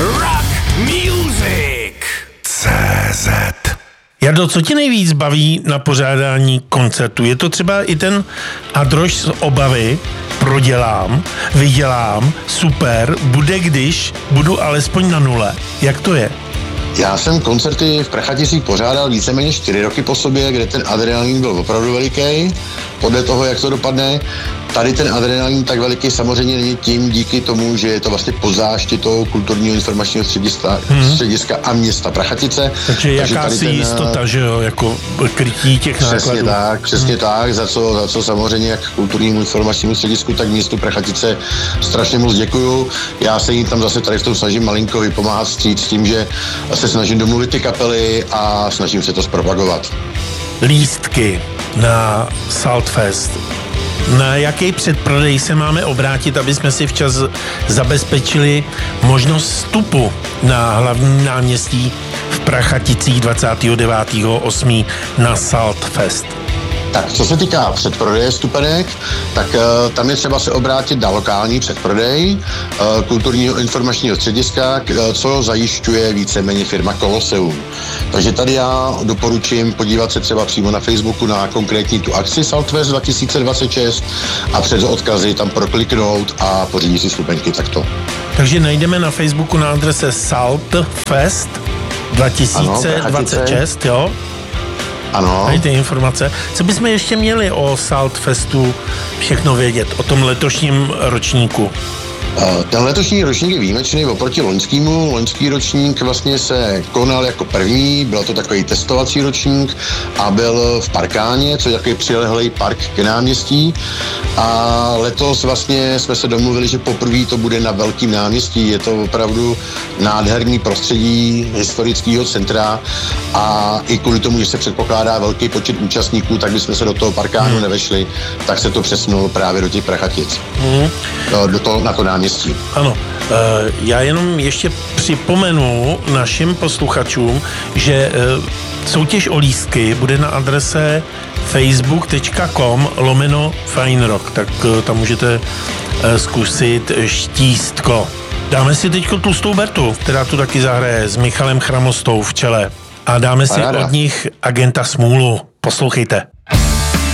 Rock Music CZ. Jardo, co tě nejvíc baví na pořádání koncertu? Je to třeba i ten adroš z obavy, prodělám, vydělám, super, bude když, budu alespoň na nule. Jak to je? Já jsem koncerty v Prachaticích pořádal víceméně 4 roky po sobě, kde ten adrenalin byl opravdu veliký, podle toho, jak to dopadne. Tady ten adrenalin tak veliký samozřejmě není tím díky tomu, že je to vlastně pod záštitou kulturního informačního střediska a města Prachatice. Takže jakási jistota, že jo, jako krytí těch nákladů. Přesně tak, za co samozřejmě jak kulturnímu informačnímu středisku, tak městu Prachatice strašně moc děkuju. Já se jim tam zase tady v tom snažím malinko vypomáhat s tím, že se snažím domluvit ty kapely a snažím se to zpropagovat. Lístky na Saltfest. Na jaký předprodej se máme obrátit, aby jsme si včas zabezpečili možnost vstupu na hlavní náměstí v Prachaticích 29.8. na Saltfest? Tak, co se týká předprodeje vstupenek, tak tam je třeba se obrátit na lokální předprodej kulturního informačního střediska, co zajišťuje víceméně firma Colosseum. Takže tady já doporučím podívat se třeba přímo na Facebooku na konkrétní tu akci Saltfest 2026 a přes odkazy tam prokliknout a pořídit si vstupenky takto. Takže najdeme na Facebooku na adrese Saltfest 2026, ano, jo? Ano. Tady ty informace. Co bychom ještě měli o Saltfestu všechno vědět, o tom letošním ročníku? Ten letošní ročník je výjimečný oproti loňskému. Loňský ročník vlastně se konal jako první, byl to takový testovací ročník a byl v Parkáně, což je takový přilehlý park k náměstí. A letos vlastně jsme se domluvili, že poprvé to bude na velkým náměstí. Je to opravdu nádherný prostředí historického centra a i kvůli tomu, že se předpokládá velký počet účastníků, tak bychom se do toho Parkánu nevešli, tak se to přesunulo právě do těch Prachatic. Na to náměstí. Ano, já jenom ještě připomenu našim posluchačům, že soutěž o lístky bude na adrese facebook.com/finerock, tak tam můžete zkusit štístko. Dáme si teďko tlustou Bertu, která tu taky zahraje s Michalem Chramostou v čele a dáme si od nich Agenta Smůlu. Poslouchejte.